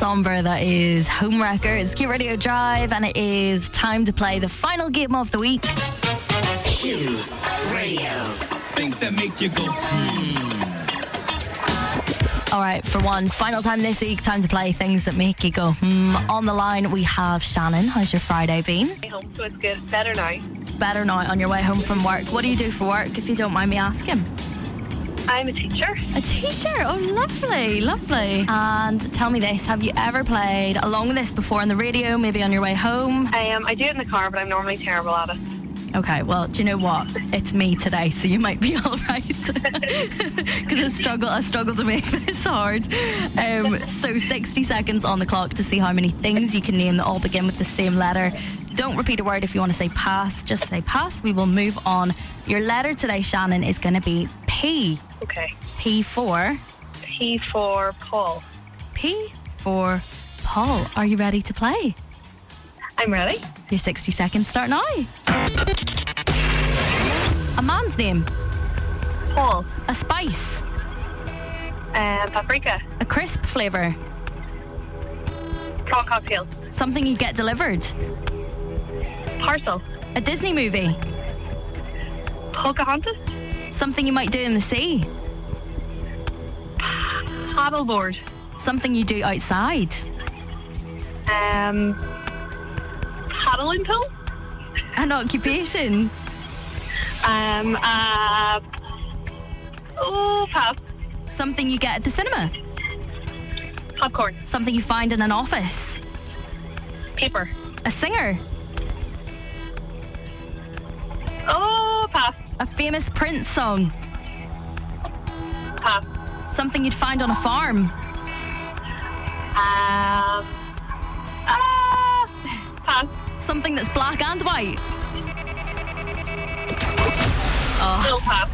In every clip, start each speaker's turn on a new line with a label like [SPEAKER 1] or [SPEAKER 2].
[SPEAKER 1] somber. That is Home Wrecker. It's Q Radio Drive, and it is time to play the final game of the week.
[SPEAKER 2] Q Radio. Things that make you go,
[SPEAKER 1] All right, for one final time this week, time to play things that make you go, On the line, we have Shannon. How's your Friday been?
[SPEAKER 3] Home, so it's good. Better now.
[SPEAKER 1] Better now on your way home from work. What do you do for work, if you don't mind me asking?
[SPEAKER 3] I'm a teacher.
[SPEAKER 1] A teacher? Oh, lovely, lovely. And tell me this, have you ever played along with this before on the radio, maybe on your way home?
[SPEAKER 3] I do it in the car, but I'm normally terrible at it.
[SPEAKER 1] Okay, well, do you know what? It's me today, so you might be all right. Because I struggle to make this hard. So 60 seconds on the clock to see how many things you can name that all begin with the same letter. Don't repeat a word. If you want to say pass, just say pass. We will move on. Your letter today, Shannon, is going to be P.
[SPEAKER 3] Okay.
[SPEAKER 1] P for?
[SPEAKER 3] P for Paul.
[SPEAKER 1] P for Paul. Are you ready to play?
[SPEAKER 3] I'm ready.
[SPEAKER 1] Your 60 seconds start now. A man's name.
[SPEAKER 3] Paul.
[SPEAKER 1] A spice.
[SPEAKER 3] Paprika.
[SPEAKER 1] A crisp flavour.
[SPEAKER 3] Prawn cocktail.
[SPEAKER 1] Something you get delivered.
[SPEAKER 3] Parcel.
[SPEAKER 1] A Disney movie.
[SPEAKER 3] Pocahontas.
[SPEAKER 1] Something you might do in the sea.
[SPEAKER 3] Paddleboard.
[SPEAKER 1] Something you do outside.
[SPEAKER 3] Paddling pool.
[SPEAKER 1] An occupation.
[SPEAKER 3] Pass.
[SPEAKER 1] Something you get at the cinema.
[SPEAKER 3] Popcorn.
[SPEAKER 1] Something you find in an office.
[SPEAKER 3] Paper.
[SPEAKER 1] A singer.
[SPEAKER 3] Pass.
[SPEAKER 1] A famous Prince song.
[SPEAKER 3] Pass.
[SPEAKER 1] Something you'd find on a farm.
[SPEAKER 3] Pass.
[SPEAKER 1] Something that's black and white.
[SPEAKER 3] Still pass.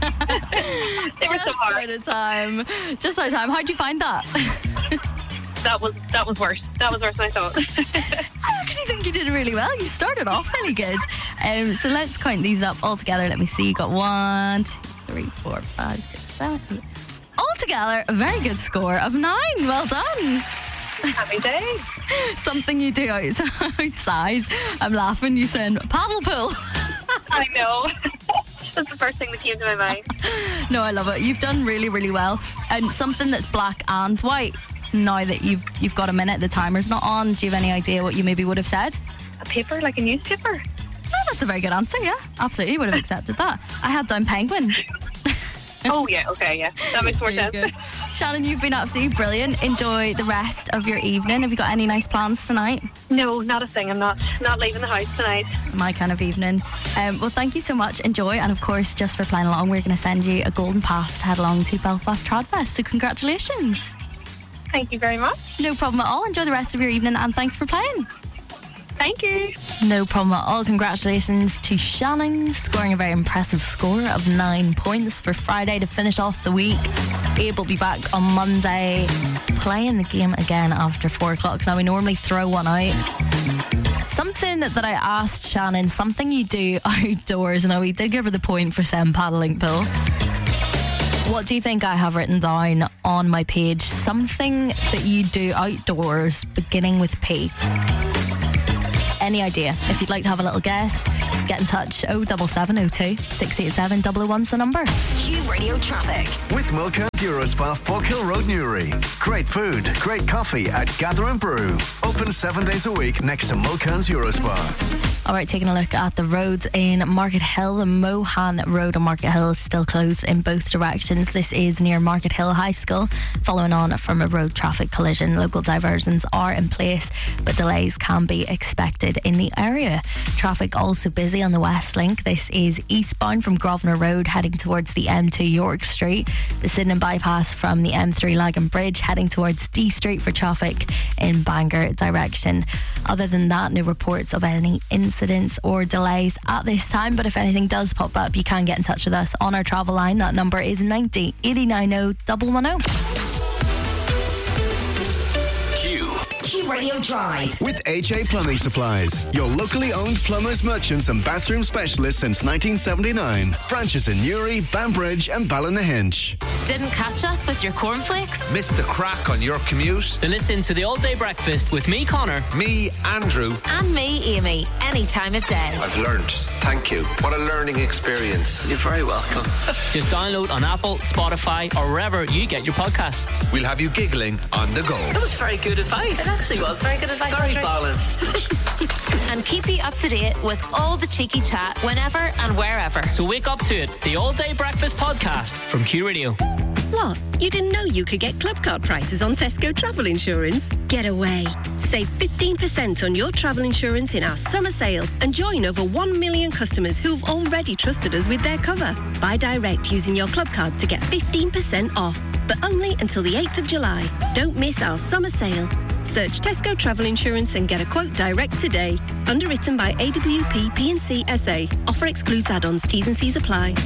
[SPEAKER 1] Just out of time. How'd you find that?
[SPEAKER 3] That was worse. That was worse than I thought.
[SPEAKER 1] I actually think you did really well. You started off really good. So let's count these up all together. Let me see. You got 1, 2, 3, 4, 5, 6, 7, 8. Altogether, a very good score of 9. Well done.
[SPEAKER 3] Happy day.
[SPEAKER 1] Something you do outside. I'm laughing. You said paddle pool.
[SPEAKER 3] I know. That's the first thing that came to my mind.
[SPEAKER 1] No, I love it. You've done really, really well. And something that's black and white. Now that you've got a minute, the timer's not on. Do you have any idea what you maybe would have said?
[SPEAKER 3] A paper, like a newspaper?
[SPEAKER 1] Oh, that's a very good answer, yeah. Absolutely would have accepted that. I had down penguin.
[SPEAKER 3] Oh, yeah, okay, yeah. That makes more sense.
[SPEAKER 1] Good. Shannon, you've been absolutely brilliant. Enjoy the rest of your evening. Have you got any nice plans tonight?
[SPEAKER 3] No, not a thing. I'm not leaving the house tonight.
[SPEAKER 1] My kind of evening. Well, thank you so much. Enjoy. And of course, just for playing along, we're going to send you a golden pass to head along to Belfast Tradfest. So congratulations.
[SPEAKER 3] Thank you very much.
[SPEAKER 1] No problem at all. Enjoy the rest of your evening and thanks for playing.
[SPEAKER 3] Thank you.
[SPEAKER 1] No problem at all. Congratulations to Shannon, scoring a very impressive score of 9 points for Friday to finish off the week. Abe will be back on Monday playing the game again after 4 o'clock. Now, we normally throw one out. Something that I asked Shannon, something you do outdoors. Now, we did give her the point for saying paddling pool. What do you think I have written down on my page? Something that you do outdoors beginning with P. Any idea? If you'd like to have a little guess, get in touch. 07702 687 001's the number.
[SPEAKER 2] Q Radio Traffic.
[SPEAKER 4] With Mulcairns Eurospa, Falkhill Road, Newry. Great food, great coffee at Gather and Brew. Open 7 days a week next to Mulcairns Eurospa.
[SPEAKER 1] All right, taking a look at the roads in Market Hill. The Mohan Road on Market Hill is still closed in both directions. This is near Market Hill High School, following on from a road traffic collision. Local diversions are in place, but delays can be expected in the area. Traffic also busy on the West Link. This is eastbound from Grosvenor Road, heading towards the M2 York Street. The Sydenham bypass from the M3 Lagan Bridge, heading towards D Street for traffic in Bangor direction. Other than that, no reports of any incidents or delays at this time, but if anything does pop up, you can get in touch with us on our travel line. That number is 90 89 0 110.
[SPEAKER 2] Q Q Radio Drive.
[SPEAKER 4] With HA Plumbing Supplies, your locally owned plumbers, merchants and bathroom specialists since 1979. Branches in Newry, Banbridge and Ballynahinch.
[SPEAKER 5] Didn't catch us with your cornflakes?
[SPEAKER 6] Missed the crack on your commute?
[SPEAKER 7] Then listen to the All Day Breakfast with me, Connor.
[SPEAKER 6] Me, Andrew.
[SPEAKER 5] And me, Amy, any time of day.
[SPEAKER 6] I've learned. Thank you. What a learning experience.
[SPEAKER 7] You're very welcome. Just download on Apple, Spotify or wherever you get your podcasts.
[SPEAKER 6] We'll have you giggling on the go.
[SPEAKER 7] That was very good advice.
[SPEAKER 5] It actually was very good advice.
[SPEAKER 7] Very balanced.
[SPEAKER 5] And keep you up to date with all the cheeky chat whenever and wherever.
[SPEAKER 7] So wake up to it. The All Day Breakfast podcast from Q Radio.
[SPEAKER 8] What? You didn't know you could get club card prices on Tesco travel insurance? Get away. Save 15% on your travel insurance in our summer sale and join over 1 million customers who've already trusted us with their cover. Buy direct using your club card to get 15% off, but only until the 8th of July. Don't miss our summer sale. Search Tesco Travel Insurance and get a quote direct today. Underwritten by AWP P&C SA. Offer excludes add-ons. T's and C's apply.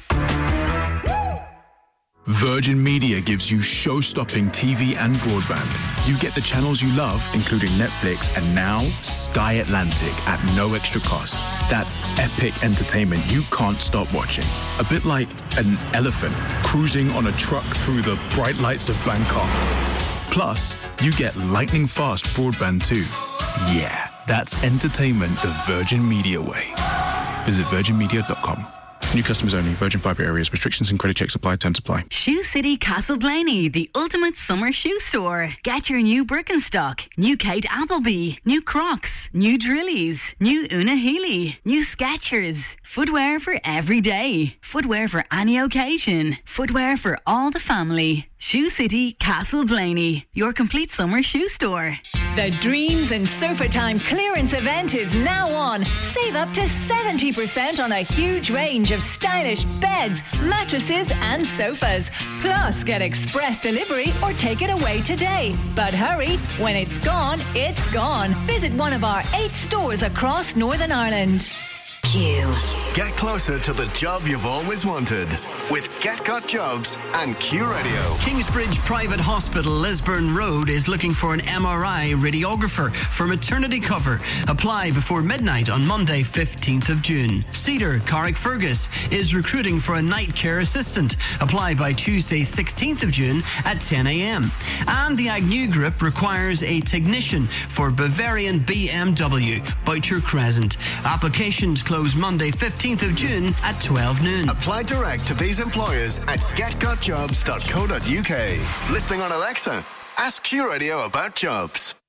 [SPEAKER 9] Virgin Media gives you show-stopping TV and broadband. You get the channels you love, including Netflix and now Sky Atlantic at no extra cost. That's epic entertainment you can't stop watching. A bit like an elephant cruising on a truck through the bright lights of Bangkok. Plus, you get lightning-fast broadband too. Yeah, that's entertainment the Virgin Media way. Visit virginmedia.com. New customers only. Virgin Fibre areas. Restrictions and credit checks apply. Terms apply.
[SPEAKER 10] Shoe City Castleblaney, the ultimate summer shoe store. Get your new Birkenstock, new Kate Appleby, new Crocs, new Drillies, new Una Healy, new Skechers. Footwear for every day. Footwear for any occasion. Footwear for all the family. Shoe City Castleblaney, your complete summer shoe store.
[SPEAKER 11] The Dreams and Sofa Time clearance event is now on. Save up to 70% on a huge range of stylish beds, mattresses and sofas. Plus, get express delivery or take it away today. But hurry, when it's gone, it's gone. Visit one of our 8 stores across Northern Ireland.
[SPEAKER 2] Q.
[SPEAKER 4] Get closer to the job you've always wanted with Get Got Jobs and Q Radio.
[SPEAKER 12] Kingsbridge Private Hospital, Lisburn Road, is looking for an MRI radiographer for maternity cover. Apply before midnight on Monday, 15th of June. Cedar, Carrickfergus, is recruiting for a night care assistant. Apply by Tuesday, 16th of June at 10 a.m. And the Agnew Group requires a technician for Bavarian BMW, Boucher Crescent. Applications close Monday, 15th of June at 12 noon.
[SPEAKER 4] Apply direct to these employers at getgotjobs.co.uk. Listening on Alexa, ask Q Radio about jobs.